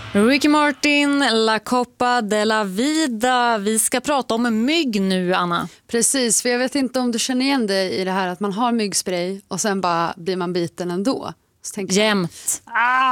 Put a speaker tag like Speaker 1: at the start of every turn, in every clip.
Speaker 1: Ricky Martin, La Copa de la Vida. Vi ska prata om mygg nu, Anna.
Speaker 2: Precis, för jag vet inte om du känner igen dig i det här att man har myggspray och sen bara blir man biten ändå.
Speaker 1: Jämt.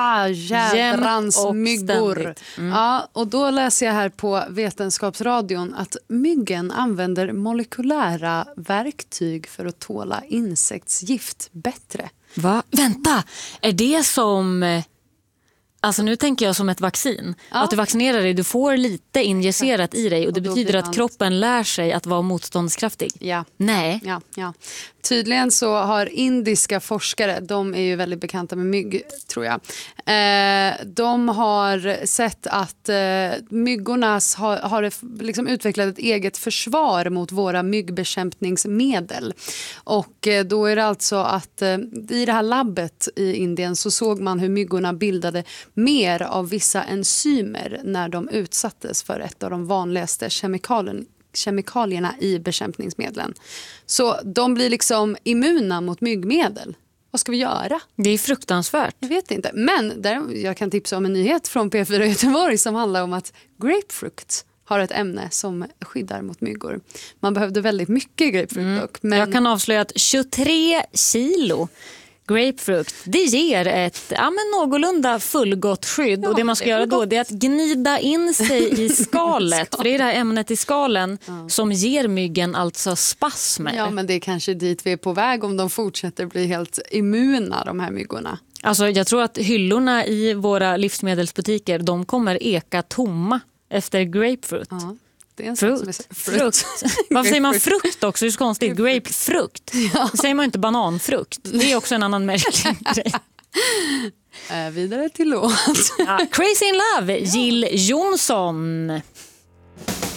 Speaker 2: Jädrans myggor. Ja, och då läser jag här på Vetenskapsradion att myggen använder molekylära verktyg för att tåla insektsgift bättre.
Speaker 1: Va? Vänta, är det som... Alltså nu tänker jag som ett vaccin. Ja. Att du vaccinerar dig, du får lite injicerat i dig och det betyder att kroppen lär sig att vara motståndskraftig.
Speaker 2: Ja.
Speaker 1: Nej.
Speaker 2: Ja. Tydligen så har indiska forskare, de är ju väldigt bekanta med mygg tror jag. De har sett att myggorna har liksom utvecklat ett eget försvar mot våra myggbekämpningsmedel. Och då är det alltså att i det här labbet i Indien så såg man hur myggorna bildade mer av vissa enzymer när de utsattes för ett av de vanligaste kemikalierna i bekämpningsmedlen. Så de blir liksom immuna mot myggmedel. Vad ska vi göra?
Speaker 1: Det är fruktansvärt.
Speaker 2: Jag vet inte. Men jag kan tipsa om en nyhet från P4 Göteborg som handlar om att grapefrukt har ett ämne som skyddar mot myggor. Man behövde väldigt mycket grapefrukt dock. Men...
Speaker 1: Jag kan avslöja att 23 kilo grapefrukt, det ger ett någorlunda fullgott skydd. Och det man ska göra då det är att gnida in sig i skalet. För det är det här ämnet i skalen som ger myggen alltså spasmer.
Speaker 2: Ja, men det är kanske dit vi är på väg om de fortsätter bli helt immuna, de här myggorna.
Speaker 1: Alltså jag tror att hyllorna i våra livsmedelsbutiker, de kommer eka tomma efter grapefruit.
Speaker 2: Ja. Det är en
Speaker 1: frukt. Varför säger man frukt också? Det är så konstigt. Grapefrukt. Ja. Säger man inte bananfrukt. Det är också en annan märklig grej.
Speaker 2: Vidare till låt.
Speaker 1: Crazy in Love, Jill Johnson.